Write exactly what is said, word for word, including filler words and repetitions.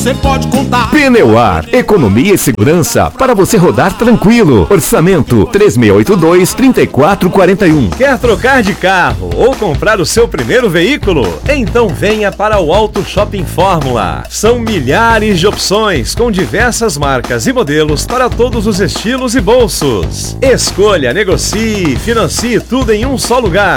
você pode contar. Pneuar, economia e segurança para você rodar tranquilo. Orçamento três seis oito dois, três quatro quatro um. Quer trocar de carro ou comprar o seu primeiro veículo? Então venha para o Auto Shopping Fórmula. São milhares de opções com diversas marcas e modelos para todos os estilos e bolsos. Escolha, negocie, financie tudo em um só lugar.